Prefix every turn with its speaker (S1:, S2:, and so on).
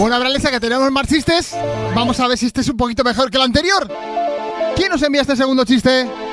S1: Bueno, Abralesa, que tenemos más chistes. Vamos a ver si este es un poquito mejor que el anterior. ¿Quién nos envía este segundo chiste?